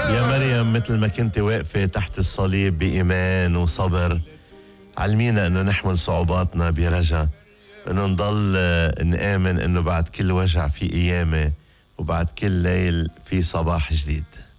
يا مريم مثل ما كنت واقفة تحت الصليب بإيمان وصبر، علمينا أنه نحمل صعوباتنا برجا، أنه نضل نآمن أنه بعد كل وجع في قيامة، وبعد كل ليل في صباح جديد.